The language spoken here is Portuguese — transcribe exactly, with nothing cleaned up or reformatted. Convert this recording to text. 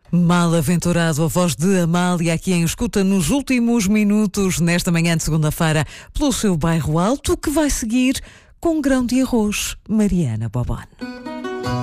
Mal-aventurado, a voz de Amália, aqui em escuta nos últimos minutos, nesta manhã de segunda-feira, pelo seu bairro alto, que vai seguir com grão de arroz. Mariana Bobon.